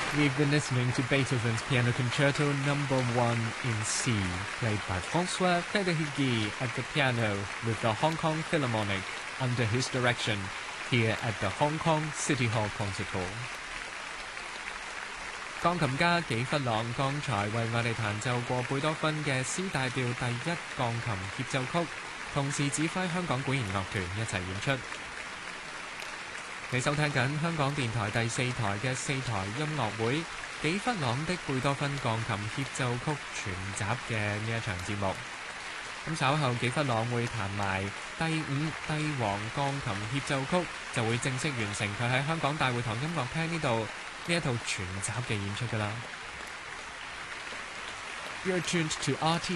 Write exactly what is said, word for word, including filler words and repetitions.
We've been listening to Beethoven's Piano Concerto Number One in C, played by François Federici at the piano with the Hong Kong Philharmonic under his direction here at the Hong Kong City Hall Concert Hall. 鋼琴家紀弗朗剛才為我哋彈奏過貝多芬嘅 C 大調第一鋼琴協奏曲，同時指揮香港管弦樂團一齊演出。你收聽緊香港電台第四台嘅四台音樂會紀弗朗的貝多芬鋼琴協奏曲全集嘅呢一場節目。咁稍後紀弗朗會彈埋第五帝王鋼琴協奏曲，就會正式完成佢喺香港大會堂音樂廳呢度呢一套全集嘅演出㗎啦。You're tuned to R T